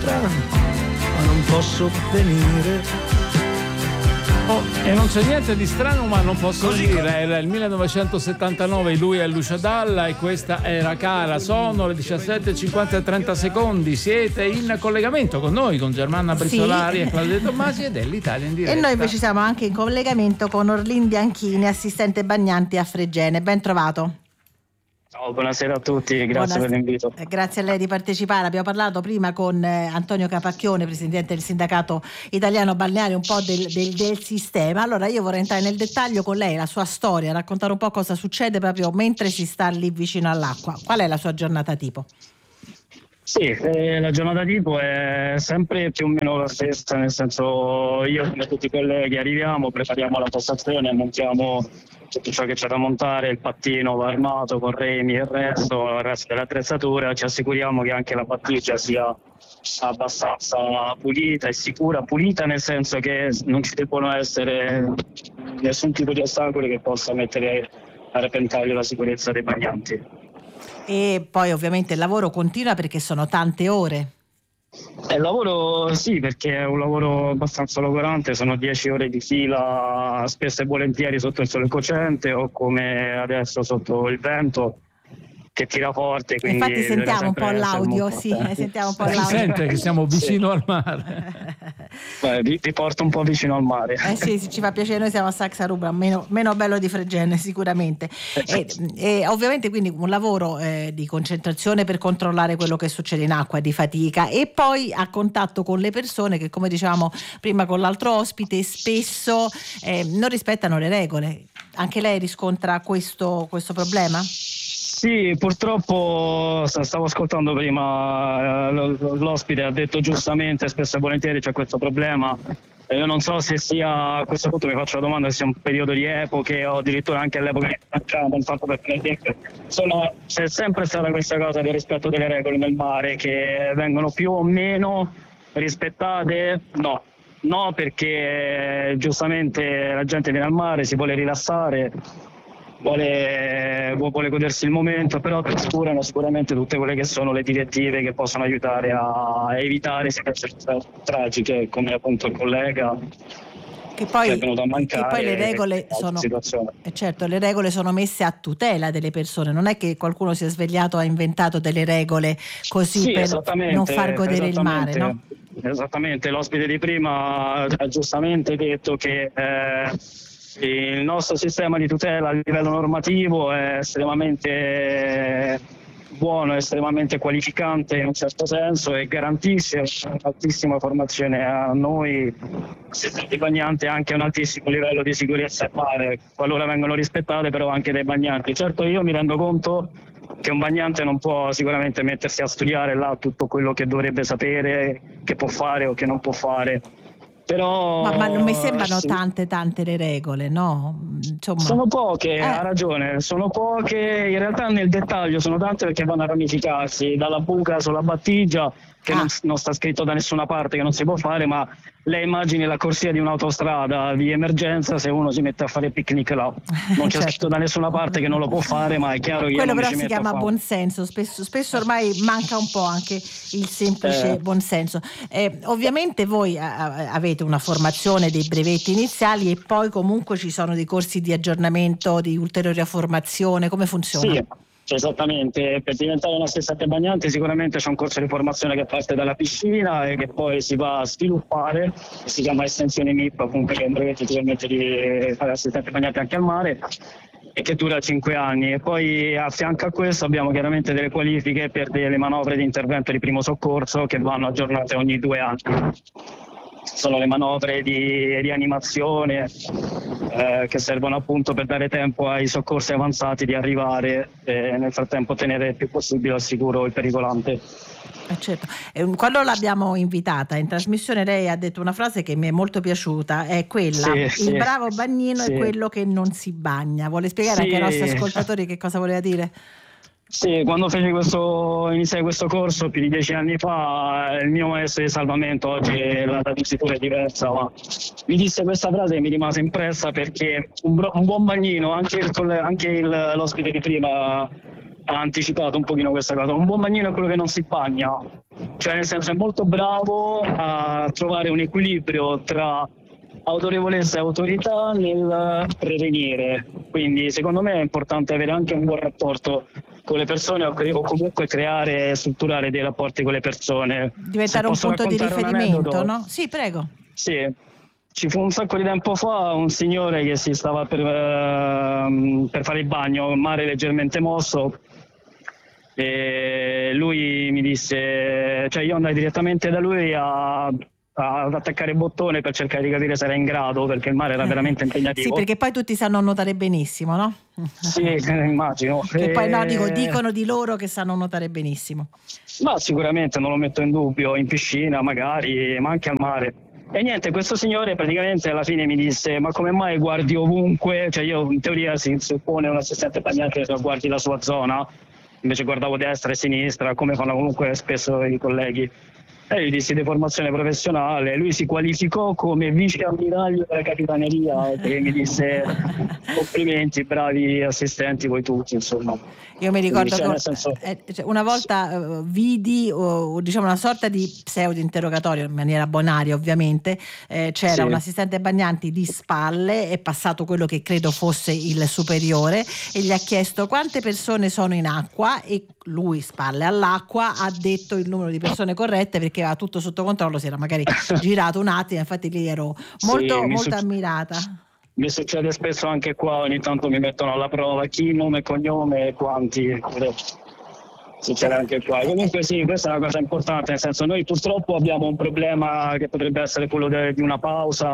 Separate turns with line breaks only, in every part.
ma non posso venire.
E non c'è niente di strano, ma non posso dire. Era il 1979, lui è Lucia Dalla e questa era Cara. Sono le 17:50 e 30 secondi. Siete in collegamento con noi, con Germanna Brizzolari e Claudia Tommasi, ed è l'Italia in diretta.
E noi invece siamo anche in collegamento con Orlin Bianchini, assistente bagnanti a Fregene. Ben trovato.
Ciao, buonasera a tutti, grazie per l'invito.
Grazie a lei di partecipare. Abbiamo parlato prima con Antonio Capacchione, presidente del sindacato italiano balneare, un po' del sistema. Allora io vorrei entrare nel dettaglio con lei, la sua storia, raccontare un po' cosa succede proprio mentre si sta lì vicino all'acqua. Qual è la sua giornata tipo?
Sì, la giornata tipo è sempre più o meno la stessa, nel senso io come tutti i colleghi arriviamo, prepariamo la postazione, montiamo tutto ciò che c'è da montare, il pattino va armato con remi e il resto dell'attrezzatura, ci assicuriamo che anche la battigia sia abbastanza pulita e sicura, pulita nel senso che non ci devono essere nessun tipo di ostacoli che possa mettere a repentaglio la sicurezza dei bagnanti.
E poi ovviamente il lavoro continua perché sono tante ore.
Il lavoro sì, perché è un lavoro abbastanza logorante, sono 10 ore di fila, spesso e volentieri sotto il sole cocente o come adesso sotto il vento che tira forte. Quindi
infatti sentiamo un po' l'audio, sentiamo un po' l'audio.
Si sente che siamo vicino al mare.
Ti porto un po' vicino al mare.
Sì, ci fa piacere, noi siamo a Saxa Rubra, meno bello di Fregene sicuramente. E ovviamente quindi un lavoro di concentrazione per controllare quello che succede in acqua, di fatica, e poi a contatto con le persone che, come dicevamo prima con l'altro ospite, spesso non rispettano le regole. Anche lei riscontra questo problema?
Sì, purtroppo stavo ascoltando prima l'ospite, ha detto giustamente, spesso e volentieri c'è questo problema. Io non so se sia, a questo punto mi faccio la domanda, se sia un periodo di epoche o addirittura anche all'epoca che facciamo, il fatto perché c'è sempre stata questa cosa del rispetto delle regole nel mare che vengono più o meno rispettate. No, perché giustamente la gente viene al mare, si vuole rilassare, vuole godersi il momento, però trascurano sicuramente tutte quelle che sono le direttive che possono aiutare a evitare situazioni tragiche, come appunto il collega
che poi
è venuto a mancare.
Che poi le regole certo, le regole sono messe a tutela delle persone, non è che qualcuno si è svegliato e ha inventato delle regole così per non far godere il mare, no?
Esattamente, l'ospite di prima ha giustamente detto che il nostro sistema di tutela a livello normativo è estremamente buono, estremamente qualificante in un certo senso e garantisce un'altissima formazione a noi assistenti bagnanti, anche un altissimo livello di sicurezza in mare, qualora vengono rispettate però anche dai bagnanti. Certo, io mi rendo conto che un bagnante non può sicuramente mettersi a studiare là tutto quello che dovrebbe sapere, che può fare o che non può fare. Però,
ma non mi sembrano tante le regole, no? Insomma.
Sono poche, ha ragione, sono poche, in realtà nel dettaglio sono tante perché vanno a ramificarsi dalla buca sulla battigia che non sta scritto da nessuna parte che non si può fare, ma lei immagini la corsia di un'autostrada di emergenza, se uno si mette a fare picnic là non c'è scritto da nessuna parte che non lo può fare, ma è chiaro che
quello però si chiama buonsenso, spesso ormai manca un po' anche il semplice buonsenso. Ovviamente voi avete una formazione, dei brevetti iniziali e poi comunque ci sono dei corsi di aggiornamento, di ulteriore formazione, come funziona?
Sì. Esattamente, per diventare un assistente bagnante sicuramente c'è un corso di formazione che parte dalla piscina e che poi si va a sviluppare, si chiama estensione MIP, comunque che è un brevetto che permette di fare assistente bagnante anche al mare e che dura 5 anni. E poi a fianco a questo abbiamo chiaramente delle qualifiche per delle manovre di intervento di primo soccorso che vanno aggiornate ogni 2 anni. Sono le manovre di rianimazione che servono appunto per dare tempo ai soccorsi avanzati di arrivare e nel frattempo tenere il più possibile al sicuro il pericolante.
Certo. Quando l'abbiamo invitata in trasmissione lei ha detto una frase che mi è molto piaciuta, è quella: il bravo bagnino è quello che non si bagna. Vuole spiegare anche ai nostri ascoltatori che cosa voleva dire?
Sì, quando iniziai questo corso più di 10 anni fa, il mio maestro di salvamento, oggi la dicitura è diversa, ma mi disse questa frase che mi rimase impressa perché un buon bagnino, anche l'ospite di prima ha anticipato un pochino questa cosa, un buon bagnino è quello che non si bagna, cioè nel senso è molto bravo a trovare un equilibrio tra autorevolezza e autorità nel prevenire, quindi secondo me è importante avere anche un buon rapporto con le persone o comunque creare e strutturare dei rapporti con le persone.
Diventare un punto di riferimento, no? Sì, prego.
Sì, ci fu un sacco di tempo fa un signore che si stava per fare il bagno, mare leggermente mosso, e lui mi disse, cioè io andai direttamente da lui ad attaccare il bottone per cercare di capire se era in grado, perché il mare era veramente impegnativo.
Sì, perché poi tutti sanno nuotare benissimo, no?
Sì, immagino.
Che poi no, dicono di loro che sanno nuotare benissimo.
Ma sicuramente non lo metto in dubbio, in piscina magari, ma anche al mare. E niente, questo signore praticamente alla fine mi disse: ma come mai guardi ovunque? Cioè io in teoria si suppone un assistente bagnante che guardi la sua zona, invece guardavo destra e sinistra, come fanno comunque spesso i colleghi. E gli dissi deformazione professionale, lui si qualificò come vice ammiraglio della capitaneria e mi disse complimenti, bravi assistenti voi tutti, insomma.
Io mi ricordo che una volta vidi diciamo una sorta di pseudo interrogatorio, in maniera bonaria ovviamente, c'era un assistente bagnanti di spalle, è passato quello che credo fosse il superiore e gli ha chiesto quante persone sono in acqua e lui, spalle all'acqua, ha detto il numero di persone corrette perché aveva tutto sotto controllo, si era magari girato un attimo, infatti lì ero molto ammirata.
Mi succede spesso anche qua, ogni tanto mi mettono alla prova chi, nome e cognome e quanti. Succede anche qua. Comunque sì, questa è una cosa importante, nel senso noi purtroppo abbiamo un problema che potrebbe essere quello di una pausa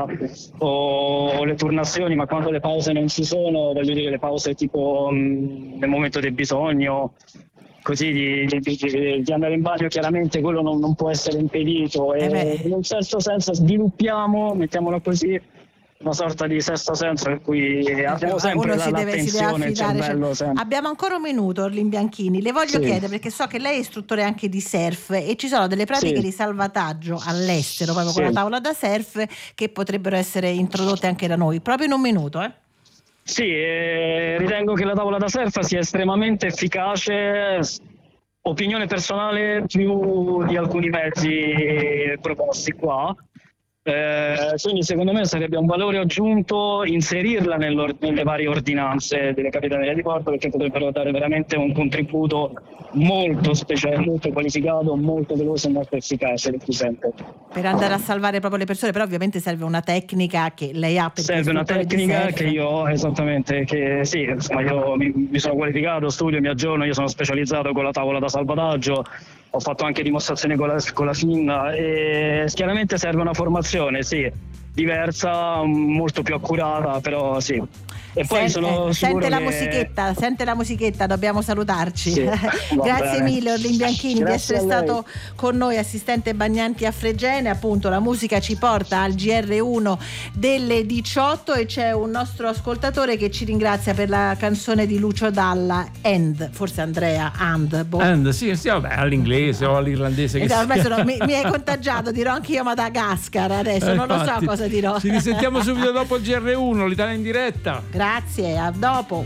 o le turnazioni, ma quando le pause non ci sono, voglio dire le pause tipo nel momento del bisogno, così di andare in bagno, chiaramente quello non può essere impedito e in un certo senso sviluppiamo, mettiamolo così, una sorta di sesto senso per cui abbiamo sempre l'attenzione, il cervello sempre.
Abbiamo ancora un minuto, Orlin Bianchini, le voglio chiedere, perché so che lei è istruttore anche di surf e ci sono delle pratiche di salvataggio all'estero proprio con la tavola da surf che potrebbero essere introdotte anche da noi, proprio in un minuto.
Sì, ritengo che la tavola da surf sia estremamente efficace, opinione personale, più di alcuni mezzi proposti qua. Quindi secondo me sarebbe un valore aggiunto inserirla nelle varie ordinanze delle capitanerie di porto, perché potrebbero dare veramente un contributo molto speciale, molto qualificato, molto veloce e molto efficace
per andare a salvare proprio le persone. Però ovviamente serve una tecnica che lei ha,
serve una tecnica che io ho, esattamente, che sì, insomma, io mi sono qualificato, studio, mi aggiorno, io sono specializzato con la tavola da salvataggio, ho fatto anche dimostrazioni con la finna e chiaramente serve una formazione diversa, molto più accurata, però sì. E poi sono
sente la musichetta, dobbiamo salutarci. Grazie mille Orlin Bianchini di essere stato con noi, assistente bagnanti a Fregene. Appunto la musica ci porta al GR1 delle 18 e c'è un nostro ascoltatore che ci ringrazia per la canzone di Lucio Dalla, forse Andrea,
sì, vabbè, all'inglese o all'irlandese che
ormai mi hai contagiato, dirò anche io Madagascar adesso, non lo so cosa dirò.
Ci risentiamo subito dopo il GR1, l'Italia in diretta.
Grazie, a dopo.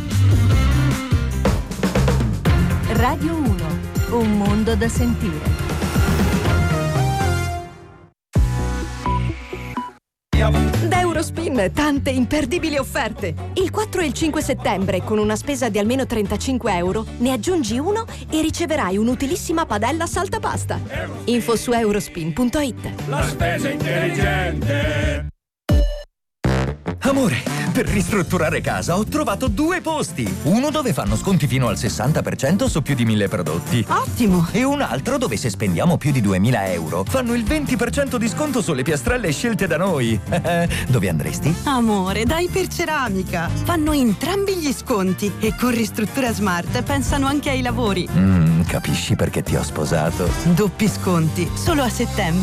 Radio 1, un mondo da sentire. Da Eurospin tante imperdibili offerte. Il 4 e il 5 settembre con una spesa di almeno 35 euro ne aggiungi uno e riceverai un'utilissima padella saltapasta. Info su eurospin.it.
La spesa intelligente.
Amore, per ristrutturare casa ho trovato 2 posti. Uno dove fanno sconti fino al 60% su più di 1000 prodotti.
Ottimo!
E un altro dove se spendiamo più di 2000 euro fanno il 20% di sconto sulle piastrelle scelte da noi. Dove andresti?
Amore, da Iperceramica. Fanno entrambi gli sconti e con Ristruttura Smart pensano anche ai lavori.
Capisci perché ti ho sposato?
Doppi sconti, solo a settembre.